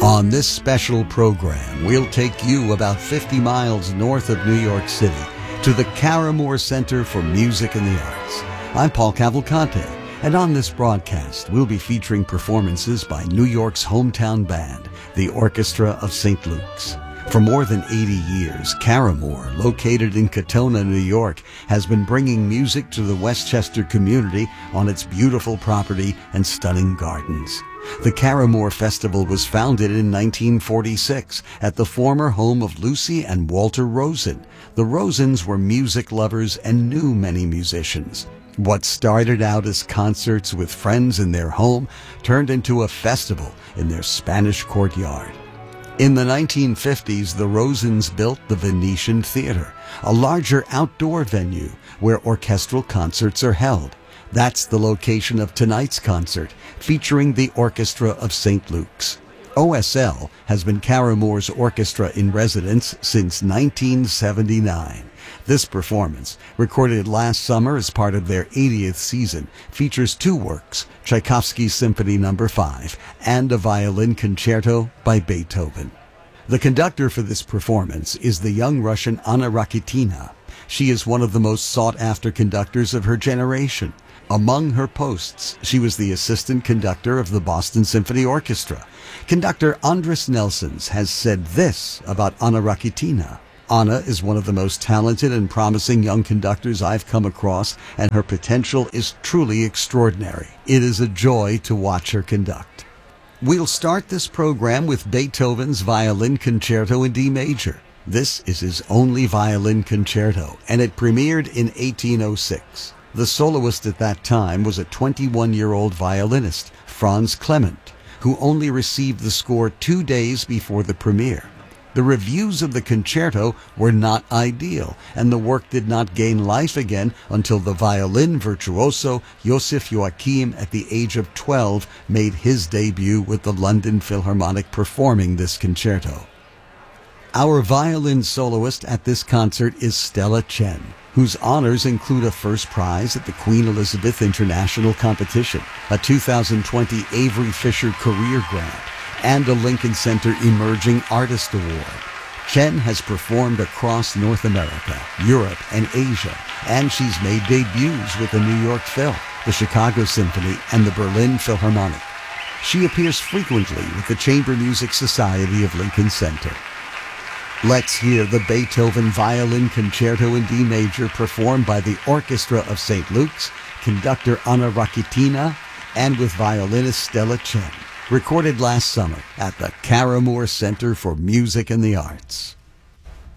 On this special program, we'll take you about 50 miles north of New York City to the Caramore Center for Music and the Arts. I'm Paul Cavalcante, and on this broadcast, we'll be featuring performances by New York's hometown band, the Orchestra of St. Luke's. For more than 80 years, Caramore, located in Katonah, New York, has been bringing music to the Westchester community on its beautiful property and stunning gardens. The Caramore Festival was founded in 1946 at the former home of Lucy and Walter Rosen. The Rosens were music lovers and knew many musicians. What started out as concerts with friends in their home turned into a festival in their Spanish courtyard. In the 1950s, the Rosens built the Venetian Theater, a larger outdoor venue where orchestral concerts are held. That's the location of tonight's concert, featuring the Orchestra of St. Luke's. OSL has been Caramore's orchestra in residence since 1979. This performance, recorded last summer as part of their 80th season, features two works, Tchaikovsky's Symphony No. 5 and a violin concerto by Beethoven. The conductor for this performance is the young Russian Anna Rakitina. She is one of the most sought-after conductors of her generation. Among her posts, she was the assistant conductor of the Boston Symphony Orchestra. Conductor Andris Nelsons has said this about Anna Rakitina. Anna is one of the most talented and promising young conductors I've come across, and her potential is truly extraordinary. It is a joy to watch her conduct. We'll start this program with Beethoven's Violin Concerto in D major. This is his only violin concerto, and it premiered in 1806. The soloist at that time was a 21-year-old violinist, Franz Clement, who only received the score 2 days before the premiere. The reviews of the concerto were not ideal, and the work did not gain life again until the violin virtuoso Joseph Joachim, at the age of 12, made his debut with the London Philharmonic performing this concerto. Our violin soloist at this concert is Stella Chen, whose honors include a first prize at the Queen Elizabeth International Competition, a 2020 Avery Fisher Career Grant, and a Lincoln Center Emerging Artist Award. Chen has performed across North America, Europe, and Asia, and she's made debuts with the New York Phil, the Chicago Symphony, and the Berlin Philharmonic. She appears frequently with the Chamber Music Society of Lincoln Center. Let's hear the Beethoven Violin Concerto in D major performed by the Orchestra of St. Luke's, conductor Anna Rakitina, and with violinist Stella Chen. Recorded last summer at the Caramore Center for Music and the Arts.